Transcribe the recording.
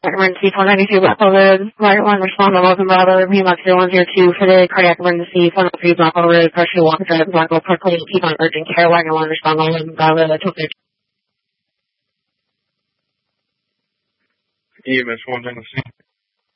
Emergency 492 Blackwell Road, right one, respond to Welcome Bravo, PMOX 0102 for the cardiac emergency, 403 Blackwell Road, partially walk drive, Blackwell Park Lane, keep on urgent care, wagon 1, respond to Welcome Bravo, EMS 1 Tennessee.